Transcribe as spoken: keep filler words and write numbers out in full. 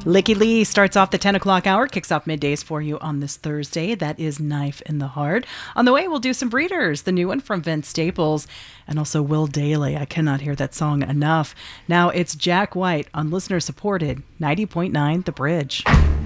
Licky Lee starts off the ten o'clock hour, kicks off middays for you on this Thursday. That is Knife in the Heart. On the way, we'll do some Breeders, the new one from Vince Staples, and also Will Dailey. I cannot hear that song enough. Now it's Jack White on listener-supported ninety point nine The Bridge.